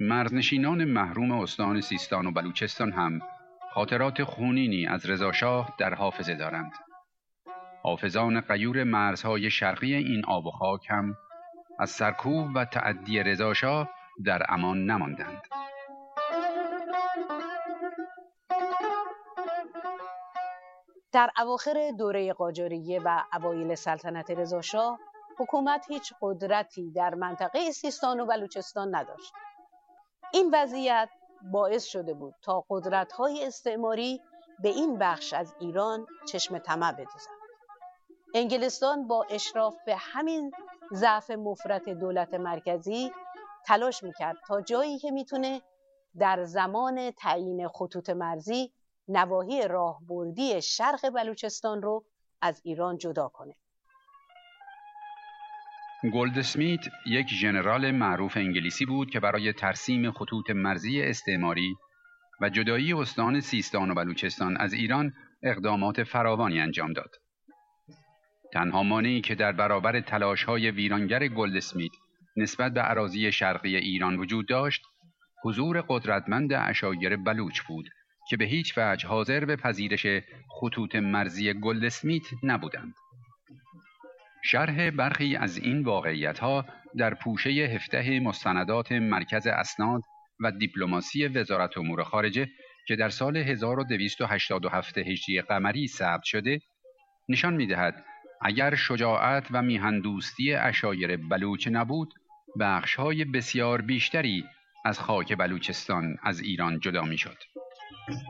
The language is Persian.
مرزنشینان محروم استان سیستان و بلوچستان هم خاطرات خونینی از رضاشاه در حافظه دارند. حافظان غیور مرزهای شرقی این آب و خاک هم از سرکوب و تعدی رضاشاه در امان نماندند. در اواخر دوره قاجاریه و اوایل سلطنت رضاشاه حکومت هیچ قدرتی در منطقه سیستان و بلوچستان نداشت. این وضعیت باعث شده بود تا قدرت‌های استعماری به این بخش از ایران چشم طمع بدوزند. انگلستان با اشراف به همین ضعف مفرط دولت مرکزی تلاش میکرد تا جایی که میتونه در زمان تعیین خطوط مرزی نواحی راهبردی شرق بلوچستان رو از ایران جدا کنه. گلدسمیت یک ژنرال معروف انگلیسی بود که برای ترسیم خطوط مرزی استعماری و جدایی استان سیستان و بلوچستان از ایران اقدامات فراوانی انجام داد. تنها مانعی که در برابر تلاش‌های ویرانگر گلدسمیت نسبت به اراضی شرقی ایران وجود داشت، حضور قدرتمند عشایر بلوچ بود که به هیچ وجه حاضر به پذیرش خطوط مرزی گلدسمیت نبودند. شرح برخی از این واقعیت‌ها در پوشه 17 مستندات مرکز اسناد و دیپلماسی وزارت امور خارجه که در سال 1287 هجری قمری ثبت شده نشان می‌دهد اگر شجاعت و میهن‌دوستی عشایر بلوچ نبود، بخش‌های بسیار بیشتری از خاک بلوچستان از ایران جدا می‌شد.